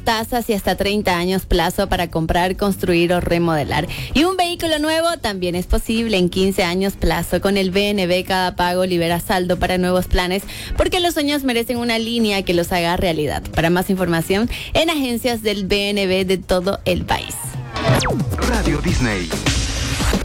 tasas y hasta 30 años plazo para comprar, construir o remodelar. Y un vehículo nuevo también es posible en 15 años plazo. Con el BNB cada pago libera saldo para nuevos planes, porque los sueños merecen una línea que los haga realidad. Para más información, en agencias del BNB de todo el país. Radio Disney.